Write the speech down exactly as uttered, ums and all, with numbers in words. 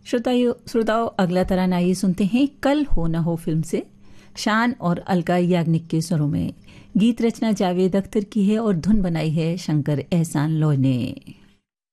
श्रोताओं श्रोताओं अगला तराना ये सुनते हैं कल हो न हो फिल्म से, शान और अलका याग्निक के स्वरों में। गीत रचना जावेद अख्तर की है और धुन बनाई है शंकर एहसान लोई ने।